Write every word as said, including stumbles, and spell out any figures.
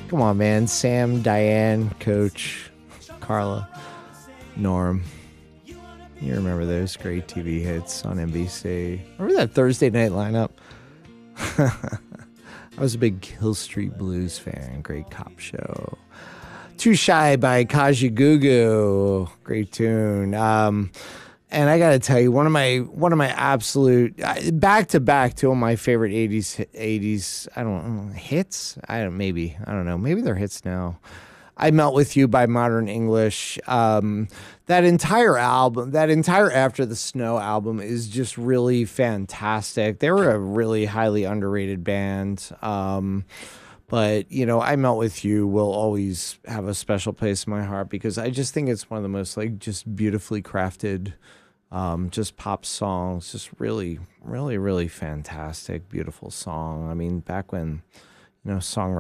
Come on, man. Sam, Diane, Coach, Carla, Norm. You remember those great T V hits on N B C? Remember that Thursday night lineup? I was a big Hill Street Blues fan. Great cop show. Too Shy by Kajagoogoo. Great tune. Um, and I got to tell you, one of my one of my absolute back to back two of my favorite eighties eighties I don't know, hits. I don't maybe I don't know. Maybe they're hits now. I Melt With You by Modern English. Um, that entire album, that entire After the Snow album is just really fantastic. They were a really highly underrated band. Um, but, you know, I Melt With You will always have a special place in my heart because I just think it's one of the most, like, just beautifully crafted, um, just pop songs. Just really, really, really fantastic, beautiful song. I mean, back when, you know, songwriting